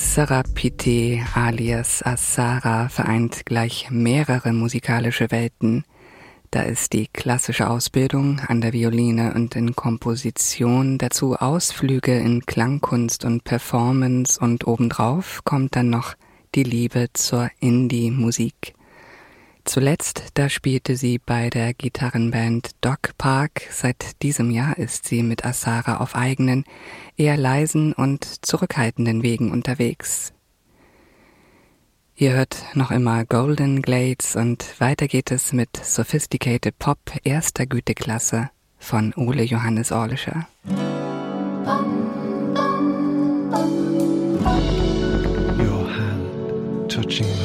Serapite alias Asara vereint gleich mehrere musikalische Welten. Da ist die klassische Ausbildung an der Violine und in Komposition, dazu Ausflüge in Klangkunst und Performance und obendrauf kommt dann noch die Liebe zur Indie-Musik. Zuletzt, da spielte sie bei der Gitarrenband Dog Park. Seit diesem Jahr ist sie mit Asara auf eigenen, eher leisen und zurückhaltenden Wegen unterwegs. Ihr hört noch immer Golden Glades und weiter geht es mit Sophisticated Pop erster Güteklasse von Ole Johannes Orlischer. Your hand touching